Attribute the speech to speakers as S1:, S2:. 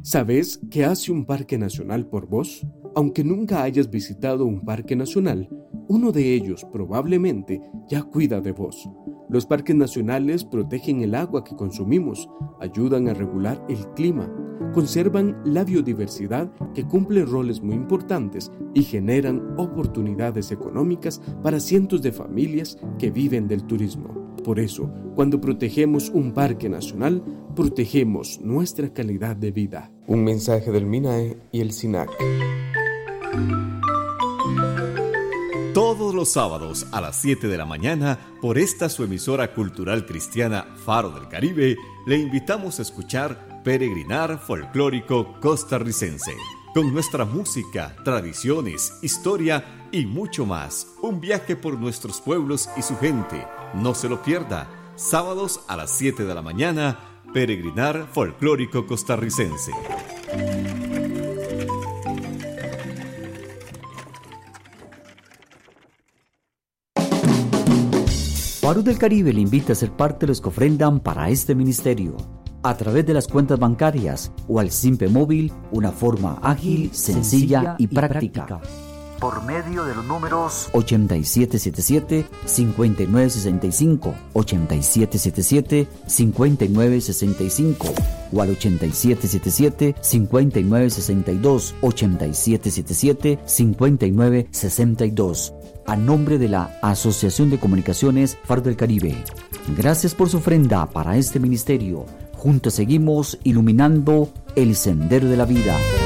S1: ¿Sabes qué hace un parque nacional por vos? Aunque nunca hayas visitado un parque nacional, uno de ellos probablemente ya cuida de vos. Los parques nacionales protegen el agua que consumimos, ayudan a regular el clima, conservan la biodiversidad que cumple roles muy importantes y generan oportunidades económicas para cientos de familias que viven del turismo. Por eso, cuando protegemos un parque nacional, protegemos nuestra calidad de vida.
S2: Un mensaje del MINAE y el SINAC.
S3: Todos los sábados a las 7 de la mañana, por esta su emisora cultural cristiana Faro del Caribe, le invitamos a escuchar Peregrinar Folclórico Costarricense. Con nuestra música, tradiciones, historia y mucho más. Un viaje por nuestros pueblos y su gente. No se lo pierda. Sábados a las 7 de la mañana, Peregrinar Folclórico Costarricense.
S4: Faro del Caribe le invita a ser parte de los que ofrendan para este ministerio a través de las cuentas bancarias o al Simpe Móvil, una forma ágil, sencilla y práctica.
S5: Por medio de los números
S4: 8777-5965, 8777-5965 o al 8777-5962, 8777-5962. A nombre de la Asociación de Comunicaciones Faro del Caribe. Gracias por su ofrenda para este ministerio. Juntos seguimos iluminando el sendero de la vida.